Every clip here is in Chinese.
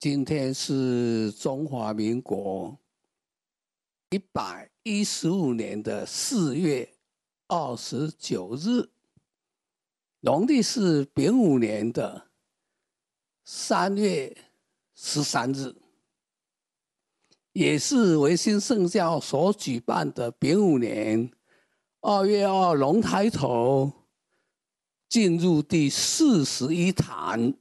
今天是中华民国115年的4月29日，农历是丙午年的3月13日，也是维新圣教所举办的丙午年2月2龙抬头进入第41坛。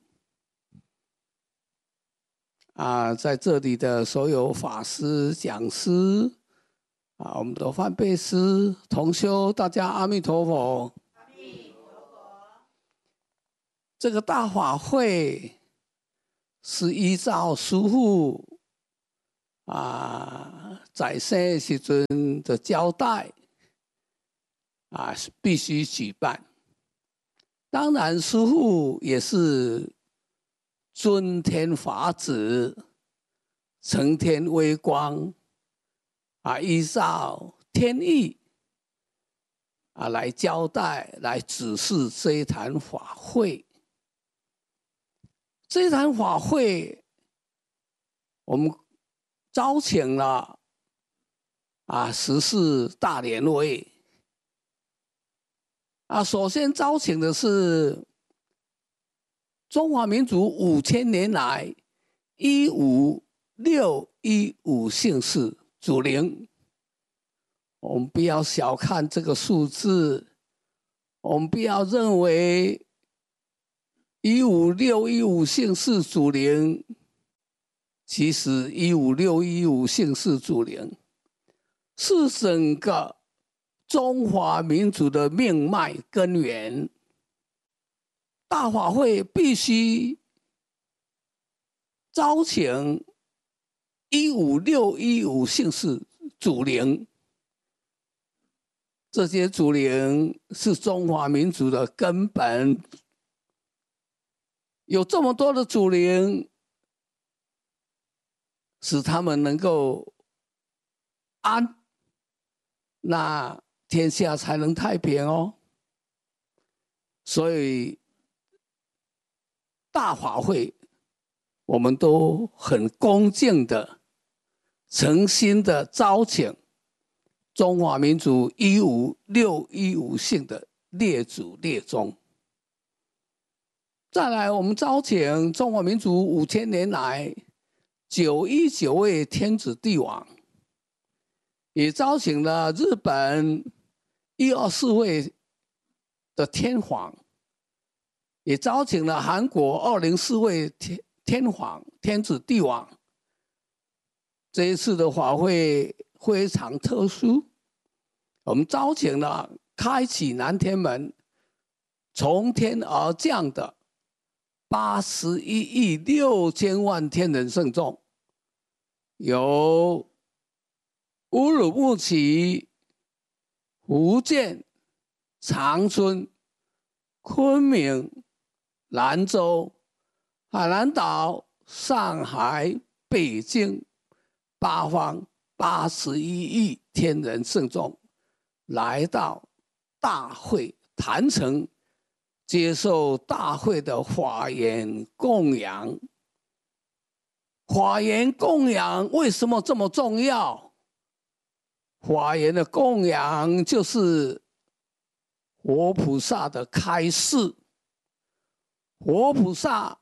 在这里的所有法师、讲师，我们的梵呗师、同修，大家阿弥陀佛。阿弥陀佛。这个大法会是依照师父在生的时阵的交代是必须举办。当然，师父也是尊天法旨，承天威光，依照天意来交代、来指示这一坛法会。这一坛法会，我们招请了14大联会。首先招请的是中华民族5000年来15615姓氏祖灵。我们不要小看这个数字，我们不要认为15615姓氏祖灵，其实15615姓氏祖灵是整个中华民族的命脉根源。大法会必须招请15615姓氏祖灵，这些祖灵是中华民族的根本。有这么多的祖灵，使他们能够安，那天下才能太平哦。所以大法会，我们都很恭敬的、诚心的招请中华民族15615姓的列祖列宗。再来，我们招请中华民族5000年来919位天子帝王，也招请了日本124位的天皇，也招请了韩国204位天皇、天子帝王。这一次的法会非常特殊，我们招请了开启南天门、从天而降的81亿6千万天人圣众，由乌鲁木齐、福建、长春、昆明、兰州、海南岛、上海、北京8方81亿天人圣众来到大会坛城，接受大会的法言供养。法言供养为什么这么重要？法言的供养就是活菩萨的开示。活菩萨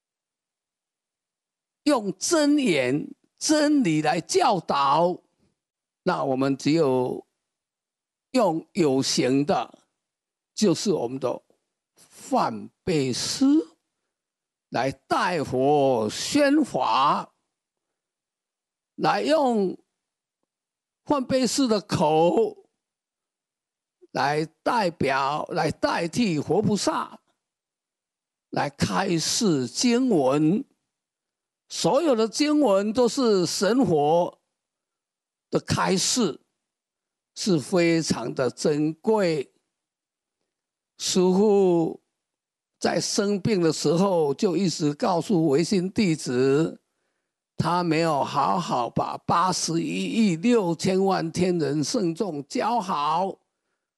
用真言、真理来教导，那我们只有用有形的，就是我们的梵呗师来代佛宣法，来用梵呗师的口来代替活菩萨来开示经文。所有的经文都是神佛的开示，是非常的珍贵。师父在生病的时候就一直告诉维新弟子，他没有好好把81亿6千万天人圣众教好，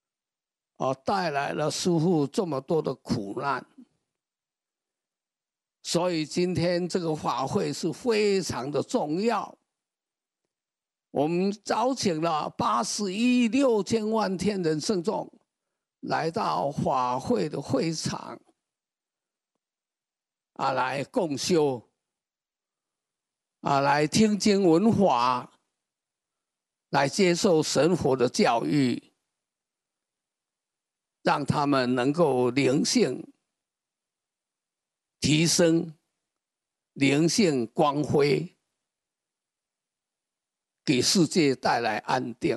带来了师父这么多的苦难。 所以今天这个法会是非常的重要。我们招请了81亿6千万天人圣众来到法会的会场，来共修，来听经闻法，来接受神佛的教育，让他们能够灵性提升，灵性光辉，给世界带来安定。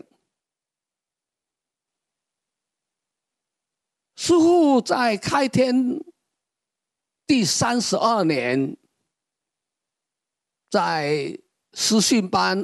师父在开天第32年，在师训班